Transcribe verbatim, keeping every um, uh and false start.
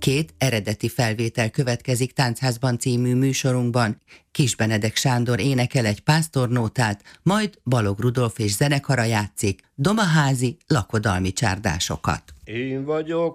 Két eredeti felvétel következik Táncházban című műsorunkban. Kis Benedek Sándor énekel egy pásztornótát, majd Balogh Rudolf és zenekara játszik domaházi lakodalmi csárdásokat. Én vagyok